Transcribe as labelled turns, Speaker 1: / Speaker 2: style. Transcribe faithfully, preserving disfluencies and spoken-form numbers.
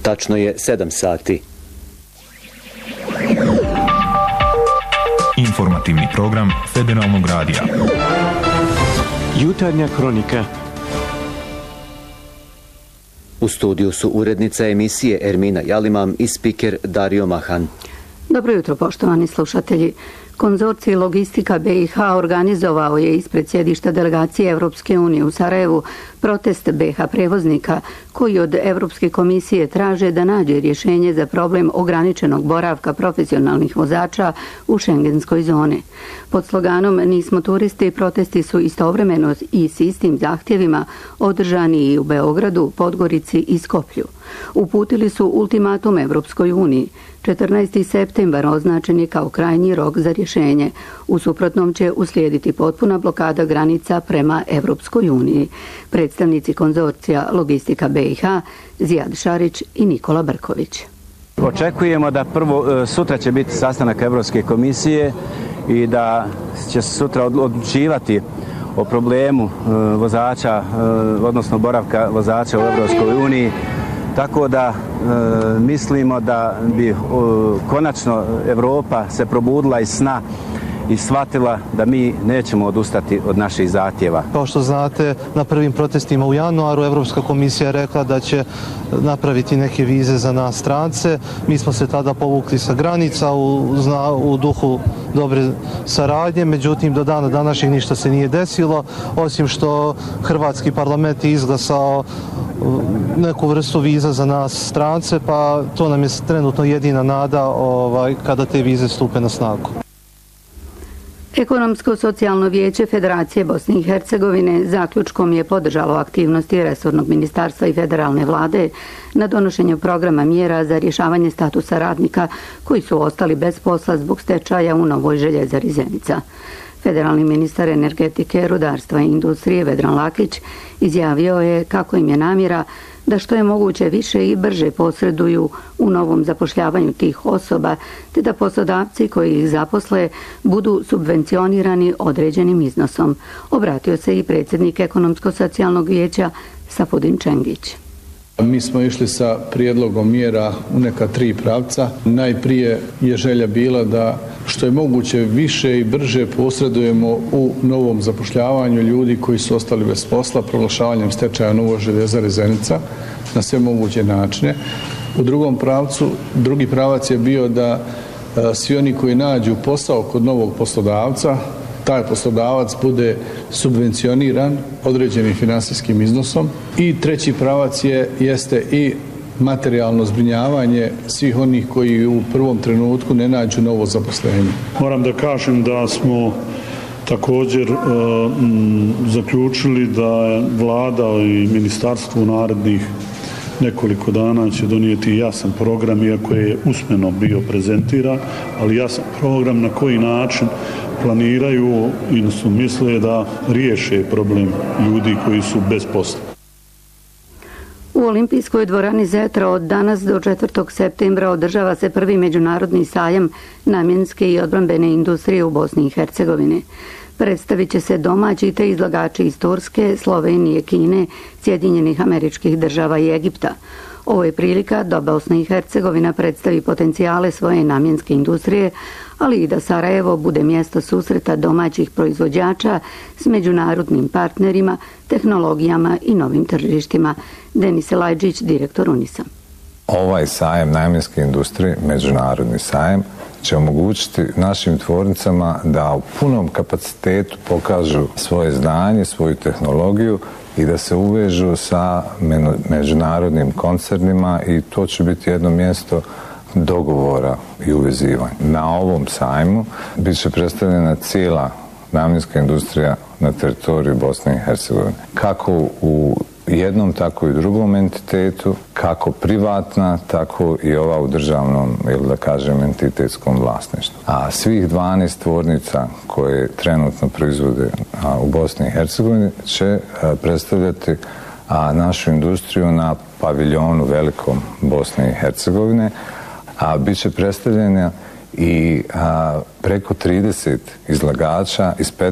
Speaker 1: Tačno je sedam sati.
Speaker 2: Informativni program Federalnog radija.
Speaker 3: Jutarnja kronika.
Speaker 1: U studiju su urednica emisije Ermina Jalimam i spiker Dario Mahan.
Speaker 4: Dobro jutro, poštovani slušatelji. Konzorcij Logistika B i H organizovao je ispred sjedišta delegacije Evropske unije u Sarajevu protest B H prevoznika koji od Evropske komisije traže da nađe rješenje za problem ograničenog boravka profesionalnih vozača u šengenskoj zoni. Pod sloganom Nismo turisti protesti su istovremeno i s istim zahtjevima održani i u Beogradu, Podgorici i Skoplju. Uputili su ultimatum Evropskoj uniji. četrnaesti septembar označen je kao krajnji rok za rješenje. U suprotnom će uslijediti potpuna blokada granica prema Evropskoj uniji. Predstavnici konzorcija Logistika B i H, Zijad Šarić i Nikola Brković.
Speaker 5: Očekujemo da prvo sutra će biti sastanak Evropske komisije i da će se sutra odlučivati o problemu vozača, odnosno boravka vozača u Evropskoj uniji. Tako da e, mislimo da bi e, konačno Evropa se probudila iz sna i shvatila da mi nećemo odustati od naših zahtjeva.
Speaker 6: Kao što znate, na prvim protestima u januaru Evropska komisija rekla da će napraviti neke vize za nas strance. Mi smo se tada povukli sa granica u, zna, u duhu dobre saradnje, međutim do dana današnjeg ništa se nije desilo, osim što Hrvatski parlament je izglasao neku vrstu viza za nas strance, pa to nam je trenutno jedina nada ovaj, kada te vize stupe na snagu.
Speaker 4: Ekonomsko-socijalno vijeće Federacije Bosne i Hercegovine zaključkom je podržalo aktivnosti resornog ministarstva i federalne vlade na donošenju programa mjera za rješavanje statusa radnika koji su ostali bez posla zbog stečaja u Novoj željezari Zenica. Federalni ministar energetike, rudarstva i industrije Vedran Lakić izjavio je kako im je namjera da što je moguće više i brže posreduju u novom zapošljavanju tih osoba, te da poslodavci koji ih zaposle budu subvencionirani određenim iznosom. Obratio se i predsjednik Ekonomsko-socijalnog vijeća Safudin Čengić.
Speaker 7: Mi smo išli sa prijedlogom mjera u neka tri pravca. Najprije je želja bila da što je moguće više i brže posredujemo u novom zapošljavanju ljudi koji su ostali bez posla proglašavanjem stečaja Novoj željezari Zenica na sve moguće načine. U drugom pravcu, drugi pravac je bio da a, svi oni koji nađu posao kod novog poslodavca, taj poslodavac bude subvencioniran određenim finansijskim iznosom. I treći pravac je, jeste i materijalno zbrinjavanje svih onih koji u prvom trenutku ne nađu novo zaposlenje.
Speaker 8: Moram da kažem da smo također e, m, zaključili da vlada i ministarstvo u narednih nekoliko dana će donijeti jasan program, iako je usmeno bio prezentiran, ali jasan program na koji način planiraju i su misle da riješe problem ljudi koji su bez posla.
Speaker 4: U Olimpijskoj dvorani Zetra od danas do četvrtog septembra održava se prvi međunarodni sajam namjenske i odbrambene industrije u Bosni i Hercegovini. Predstavit će se domaći te izlagači iz Turske, Slovenije, Kine, Sjedinjenih Američkih Država i Egipta. Ovo je prilika da Bosna i Hercegovina predstavi potencijale svoje namjenske industrije, ali i da Sarajevo bude mjesto susreta domaćih proizvođača s međunarodnim partnerima, tehnologijama i novim tržištima. Denis Elajđić, direktor UNISA.
Speaker 9: Ovaj sajam namjenske industrije, međunarodni sajam, će omogućiti našim tvornicama da u punom kapacitetu pokažu svoje znanje, svoju tehnologiju i da se uvežu sa međunarodnim koncernima i to će biti jedno mjesto dogovora i uvezivanja. Na ovom sajmu bit će predstavljena cijela namjenska industrija na teritoriju Bosne i Hercegovine. Kako u jednom, tako i drugom entitetu, kako privatna, tako i ova u državnom, ili da kažem, entitetskom vlasništvu. A svih dvanaest tvornica koje trenutno proizvode a, u Bosni i Hercegovini će a, predstavljati a, našu industriju na paviljonu velikom Bosne i Hercegovine, a bit će predstavljena i a, preko trideset izlagača iz